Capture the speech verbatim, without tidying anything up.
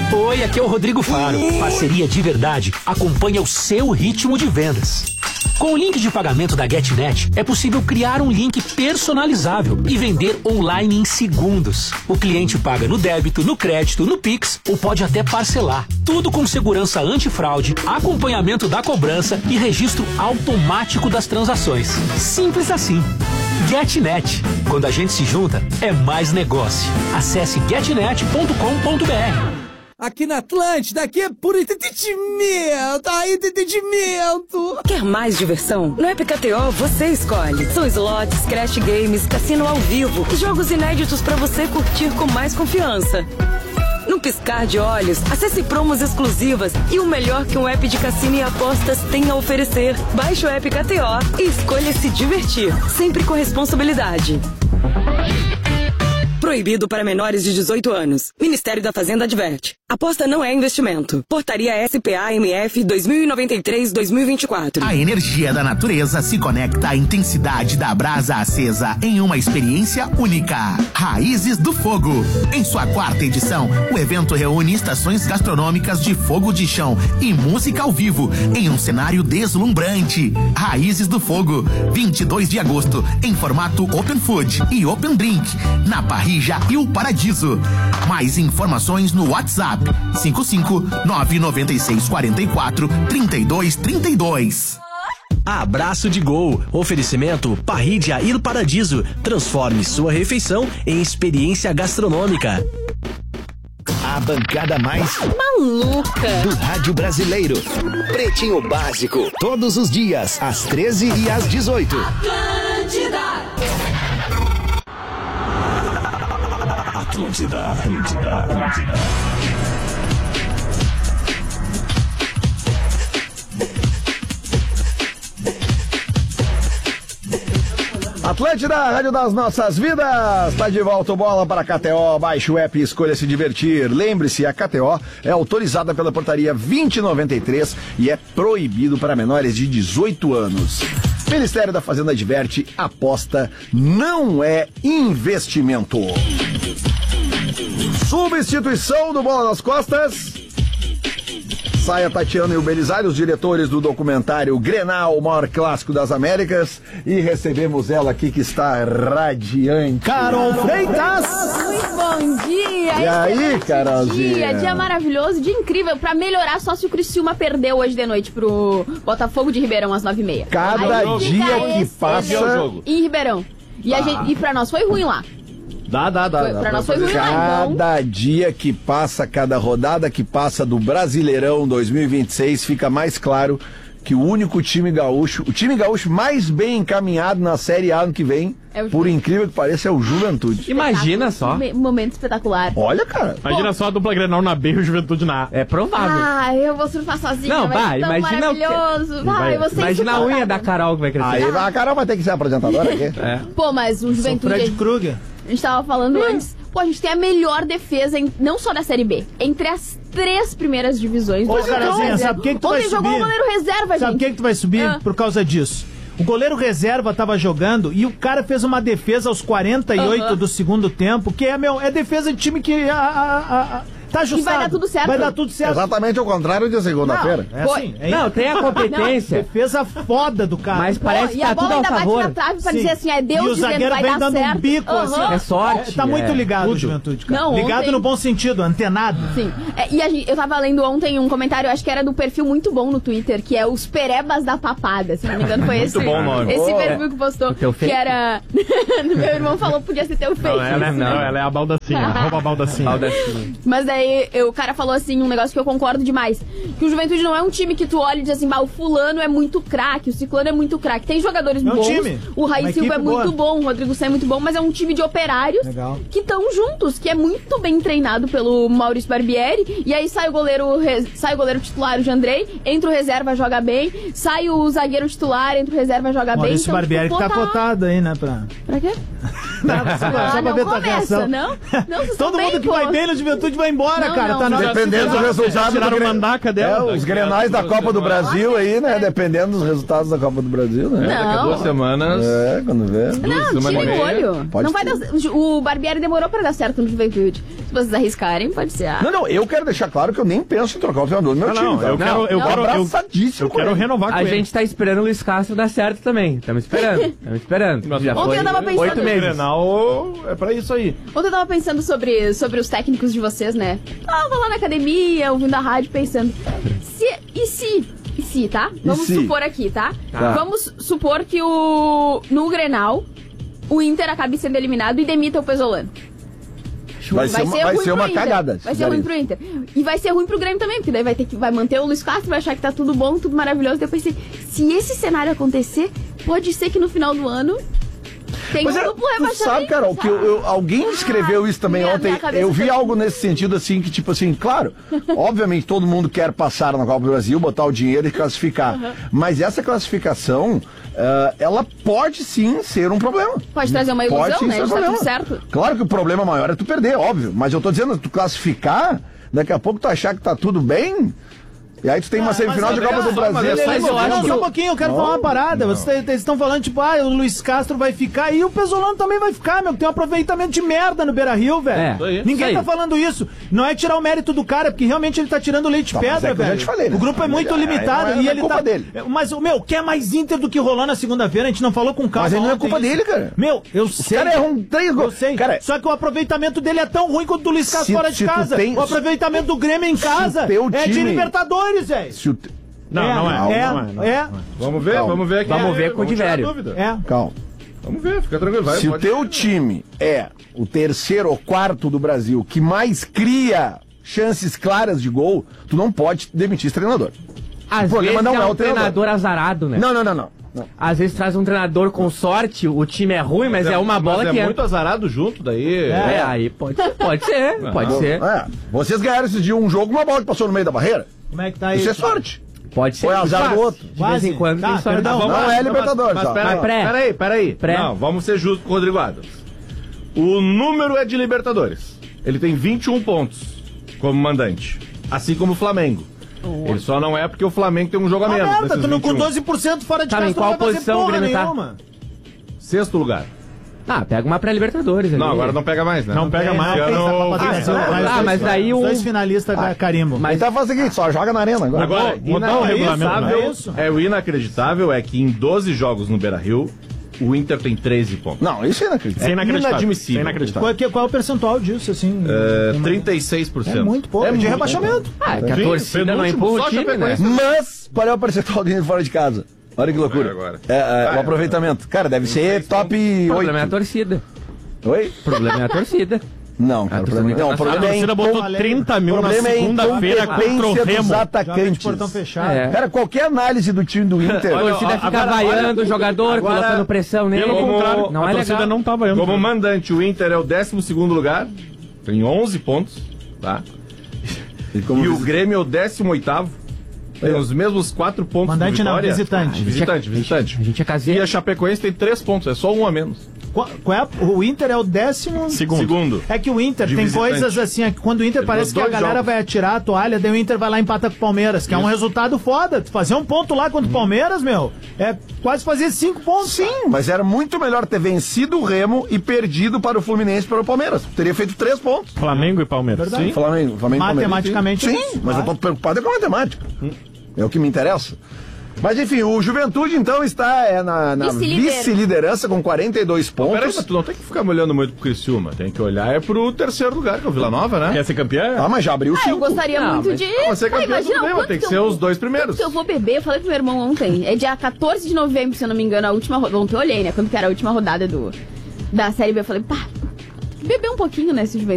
Oi, aqui é o Rodrigo Faro. Parceria de verdade acompanha o seu ritmo de vendas. Com o link de pagamento da GetNet, é possível criar um link personalizável e vender online em segundos. O cliente paga no débito, no crédito, no Pix ou pode até parcelar. Tudo com segurança antifraude, acompanhamento da cobrança e registro automático das transações. Simples assim. GetNet. Quando a gente se junta, é mais negócio. Acesse getnet ponto com ponto b r. Aqui na Atlântida, aqui é puro entretenimento, aí entretenimento. Quer mais diversão? No App K T O você escolhe. São slots, crash games, cassino ao vivo e jogos inéditos para você curtir com mais confiança. Num piscar de olhos, acesse promos exclusivas e o melhor que um app de cassino e apostas tem a oferecer. Baixe o App K T O e escolha se divertir, sempre com responsabilidade. Proibido para menores de dezoito anos. Ministério da Fazenda adverte. Aposta não é investimento. Portaria S P A M F dois mil e noventa e três dois mil e vinte e quatro. A energia da natureza se conecta à intensidade da brasa acesa em uma experiência única. Raízes do Fogo. Em sua quarta edição, o evento reúne estações gastronômicas de fogo de chão e música ao vivo em um cenário deslumbrante. Raízes do Fogo. vinte e dois de agosto, em formato Open Food e Open Drink, na Parrija e o Paradiso. Mais informações no WhatsApp cinco cinco nove nove seis quatro quatro três dois três dois. Abraço de Gol. Oferecimento Parrija e o Paradiso. Transforme sua refeição em experiência gastronômica. A bancada mais maluca do rádio brasileiro. Pretinho Básico. Todos os dias, às treze e às dezoito. Atlântida. Atlântida, Atlântida, Atlântida. Atlântida, Rádio das Nossas Vidas. Tá de volta o Bola para a K T O. Baixe o app e escolha se divertir. Lembre-se, a K T O é autorizada pela portaria vinte e noventa e três e é proibido para menores de dezoito anos. Ministério da Fazenda adverte, aposta não é investimento. Substituição do Bola nas Costas. Sai a Tatiana e o Belisário, os diretores do documentário Grenal, o maior clássico das Américas. E recebemos ela aqui que está radiante. Carol Freitas! Muito bom dia! E aí, Carolzinha? Dia, dia maravilhoso, dia incrível. Pra melhorar, só se o Criciúma perdeu hoje de noite pro Botafogo de Ribeirão às nove e meia. Cada aí, dia que passa... Em Ribeirão. E, a gente, e pra nós foi ruim lá. Dá, dá, dá. Foi, dá pra nós pra foi ruim lá, então. Cada dia que passa, cada rodada que passa do Brasileirão dois mil e vinte e seis, fica mais claro que o único time gaúcho, o time gaúcho mais bem encaminhado na Série A ano que vem, é por incrível que pareça, é o Juventude. Imagina só. Momento espetacular. Olha, cara. Imagina Pô. só a dupla Grenal na B e o Juventude na A. É provável. Ah, eu vou surfar sozinha. Não, vai, vai imagina maravilhoso. O vai, vai, imagina a unha da Carol que vai crescer. Aí a Carol vai ter que ser apresentadora aqui. É. Pô, mas o Juventude... Fred Kruger. A gente tava falando hum. antes. Pô, a gente tem a melhor defesa, em, não só da Série B, entre as três primeiras divisões. Ô, Carazinha, sabe quem que tu vai subir? Ontem jogou o goleiro reserva, sabe gente. Sabe quem que tu vai subir ah. por causa disso? O goleiro reserva tava jogando e o cara fez uma defesa aos quarenta e oito uhum. do segundo tempo, que é, meu, é defesa de time que... A, a, a, tá ajustado. E vai dar tudo certo. Vai dar tudo certo. Exatamente ao contrário de segunda-feira. É assim. É não, tem a competência. Não, defesa foda do cara. Mas parece Pô, que tá tudo ao favor. E a bola ainda bate na trave pra Sim. dizer assim, é Deus e o dizendo zagueiro vai vem dar dando certo. um bico, uhum. assim. É sorte. É, tá muito é. ligado, Tudo. Juventude, cara. Não, ligado ontem... no bom sentido, antenado. Sim. É, e a gente, eu tava lendo ontem um comentário, acho que era do perfil muito bom no Twitter, que é os Perebas da Papada. Se não me engano, foi esse. Muito bom nome. Esse oh, perfil é. que postou. Que era... Meu irmão falou que podia ser teu fake. Não, ela é, não, ela é a baldacinha. Rouba a baldacinha. baldacinha. Mas daí eu, o cara falou assim, um negócio que eu concordo demais. Que o Juventude não é um time que tu olha e diz assim, bah, o fulano é muito craque, o ciclano é muito craque. Tem jogadores é um bons, time. o Raí Silva é muito boa. bom, o Rodrigo Sé é muito bom, mas é um time de operários Legal. que estão juntos, que é muito bem treinado pelo Maurício Barbieri. E aí sai o goleiro, sai o goleiro titular, o Jandrei, entra o reserva, joga bem, sai o zagueiro titular, entra o reserva, joga Maurício bem. Então, Barbieri tipo, que tá cotado aí, né? Pra, pra quê? Nada, só, ah, só pra não ver tua começa, reação. não? Não, Todo bem, mundo que pô. vai bem no Juventude vai embora. fora, Não, cara. não. Tá na hora de Dependendo se do resultado Tiraram do o Gre- mandaca dela. É, os grenais da Copa do Brasil aí, né? Dependendo dos resultados da Copa do Brasil, né? Não. Daqui a duas semanas. É, quando vê. Não, tirem o olho. Pode Não vai ser. dar... O Barbieri demorou pra dar certo no Juventude. Se vocês arriscarem, pode ser. Ah, Não, não, eu quero deixar claro que eu nem penso em trocar o treinador do meu Ah, time. não, tá? eu quero, eu Não. quero, eu, Abraçadíssimo eu com quero ele. renovar com A ele. gente tá esperando o Luiz Castro dar certo também. Estamos esperando. Estamos esperando. Já Ontem foi eu tava pensando- oito O meses. Grenal é pra isso aí. Ontem eu tava pensando sobre, sobre os técnicos de vocês, né? Tava lá na academia, ouvindo a rádio, pensando. Se, e se? E se, tá? Vamos se? supor aqui, tá? Tá. Vamos supor que o. No Grenal, o Inter acabe sendo eliminado e demita o Pesolano. Vai ser uma, vai ruim ser pro uma Inter. cagada. se Vai ser fizer ruim isso. pro Inter. E vai ser ruim pro Grêmio também, porque daí vai ter que vai manter o Luiz Castro, vai achar que tá tudo bom, tudo maravilhoso. Daí eu pensei, se esse cenário acontecer, pode ser que no final do ano tem Pois um é, duplo tu rebaixamento. sabe, Carol, que eu, eu- alguém escreveu isso também minha- ontem. minha cabeça Eu vi tá- algo nesse sentido, assim, que tipo assim, claro, obviamente todo mundo quer passar na Copa do Brasil, botar o dinheiro e classificar. Mas essa classificação, ah, ela pode sim ser um problema. Pode trazer uma ilusão, Pode sim né? ser um De tá problema. tudo certo. Claro que o problema maior é tu perder, óbvio. Mas eu tô dizendo, tu classificar, daqui a pouco tu achar que tá tudo bem. E aí tu tem uma Ah, semifinal mas de Copa é do legal, Brasil. mas é só Mas em eu acho novembro. que um pouquinho, eu quero Não, falar uma parada. não. Vocês vocês estão falando, tipo, ah, o Luiz Castro vai ficar e o Pesolano também vai ficar, meu. Tem um aproveitamento de merda no Beira-Rio, velho. É, isso aí. Ninguém Isso tá aí. falando isso. Não é tirar o mérito do cara, porque realmente ele tá tirando leite de Não, mas pedra, é que eu já velho. te falei, né? O grupo é muito É, aí limitado não é- e não é ele culpa tá. dele. Mas, meu, quer mais Inter do que rolou na segunda-feira? A gente não falou com calma. Mas aí não é ontem culpa isso. dele, cara. Meu, eu sei. cara erram três Eu gols. sei. Cara, Só que o aproveitamento dele é tão ruim quanto o do Luiz Castro Se- fora de se tu casa. tem- O aproveitamento do Grêmio em casa teu é de time- Libertadores, velho. Se o te- Não, não é. É, não é, é, não é. Vamos ver, Calma. vamos ver aqui. Vamos ver com o Vamos tirar Diverio. dúvida. É. Calma. Vamos ver, fica tranquilo. Vai, Se o pode- teu time é o terceiro ou quarto do Brasil que mais cria chances claras de gol, tu não pode demitir esse treinador. Às O problema vezes não é é um o treinador. treinador azarado, né? Não, não, não, não. não. Às vezes traz um treinador com sorte, o time é ruim, mas, é uma bola mas que é entra. muito azarado junto, daí. É, aí pode ser, pode ser, pode ser. É, vocês ganharam esse dia um jogo, uma bola que passou no meio da barreira. Como é que tá aí? Isso é sorte. Pode ser. Foi azar Quase. do outro. De vez em quando Tá, tem sorte. perdão. Não é Libertadores, Mas ó. peraí, Mas pré. peraí, peraí. Pré. Não, vamos ser justos com o Rodrigo Adams. O número é de Libertadores. Ele tem vinte e um pontos como mandante. Assim como o Flamengo. Ele só não é porque o Flamengo tem um jogo a Ah, menos. merda, nesses tu não com vinte e um. doze por cento fora de Tá, casa, em tu não qual vai fazer posição o porra Grêmio tá? nenhuma. Sexto lugar. Ah, pega uma pré-Libertadores ali. Não, agora não pega mais, né? Não pega mais. Esse ano- Essa Copa do Brasil, Ah, mas ah, dois- mas aí os o- dois finalistas da Carimbo. Mas- Então faz o seguinte, só joga na arena agora. Agora, mudar o regulamento, inacreditável- não é isso? é o inacreditável é que em doze jogos no Beira-Rio, o Inter tem treze pontos. Não, isso é inacreditável. É inacreditável. inadmissível. É inacreditável. Qual, que- qual é o percentual disso, assim? É, Uma- trinta e seis por cento. É muito pouco, É de muito rebaixamento. Ah, é que a Sim, torcida não penúltimo, empurra só o time, né? Chapecoense. Mas, qual é o percentual de fora de casa? Olha que loucura. Agora. É, é, Ah, o é. aproveitamento. Cara, deve ser top O problema é a oito. torcida. Oi? O problema é a torcida. Não, cara, o torcida problema, não, o internacional. problema A é torcida botou incom- trinta mil o na problema é segunda-feira contra o incompetência dos Remo. Joga de atacantes. portão fechado. É. Cara, qualquer análise do time do Inter. A torcida fica agora- vaiando o jogador, agora- colocando pressão nele. Pelo contrário, não a é torcida legal. não tava indo. Como mandante, o Inter é o décimo segundo lugar, tem onze pontos, tá? E como E o visitante. Grêmio é o décimo oitavo, tem os mesmos quatro pontos Mandante do não, Vitória. visitante. Ah, visitante, visitante. A gente é E caseiro. a Chapecoense tem três pontos, é só um a menos. Qual, qual é? a- O Inter é o décimo... Segundo. Segundo. É que o Inter De tem visitante. coisas assim, é que quando o Inter Ele parece que ganhou a dois galera jogos. vai atirar a toalha, daí o Inter vai lá e empata com o Palmeiras, que é um resultado foda. Tu fazer um ponto lá contra o Palmeiras, meu, é quase fazer cinco pontos. Sim, mas era muito melhor ter vencido o Remo e perdido para o Fluminense e para o Palmeiras. Teria feito três pontos. Flamengo e Palmeiras. Verdade. Sim. Flamengo, Flamengo e Palmeiras. Matematicamente Sim, é isso, mas eu tô preocupado é com a matemática. É o que me interessa. Mas enfim, o Juventude então está é, na, na Vice-líder. vice-liderança com quarenta e dois Peraí, pontos. mas tu não tem que ficar me olhando muito pro Criciúma, tem que olhar é pro terceiro lugar, que é o Vila Nova, né? Quer ser campeão? Ah, mas já abriu Ah, eu cinco. gostaria Não, muito mas- de. Mas ser Ah, campeão imagina tudo bem, mas quanto tem que eu ser vou- os dois primeiros. quanto eu vou beber, eu falei pro meu irmão ontem. É dia quatorze de novembro, se eu não me engano, a última rodada. Ontem eu olhei, né? Quando que era a última rodada do, da Série B. Eu falei, pá, beber um pouquinho, né? Se o Juventude